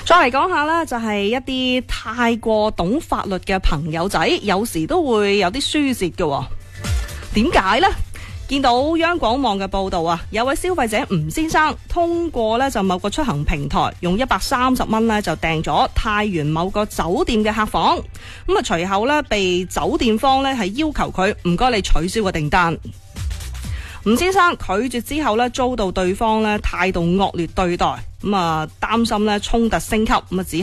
再嚟講下啦，就係一啲太過懂法律嘅朋友仔，有時都會有啲輸蝕嘅。點解呢？見到央廣網嘅報道啊，有位消費者吳先生通過呢就某個出行平台用130蚊呢就訂咗太原某個酒店嘅客房，咁啊隨後呢被酒店方呢係要求佢唔該你取消個訂單。吳先生拒絕之後呢，遭到對方呢態度惡劣對待，咁啊擔心呢衝突升級，咁啊只